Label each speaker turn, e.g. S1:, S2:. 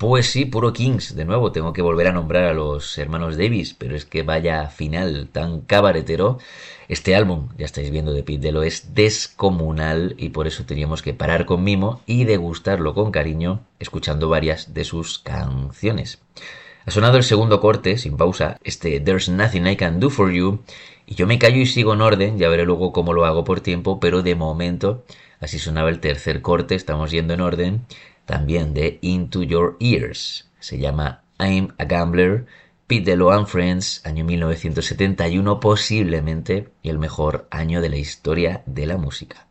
S1: Pues sí, puro Kings. De nuevo, tengo que volver a nombrar a los hermanos Davis, pero es que vaya final tan cabaretero. Este álbum, ya estáis viendo de Pete Delo, es descomunal y por eso teníamos que parar con mimo y degustarlo con cariño, escuchando varias de sus canciones. Ha sonado el segundo corte, sin pausa, este There's Nothing I Can Do For You, y yo me callo y sigo en orden, ya veré luego cómo lo hago por tiempo, pero de momento así sonaba el tercer corte, estamos yendo en orden, también de Into Your Ears. Se llama I'm a Gambler, Pete Delo and Friends, año 1971, posiblemente el mejor año de la historia de la música.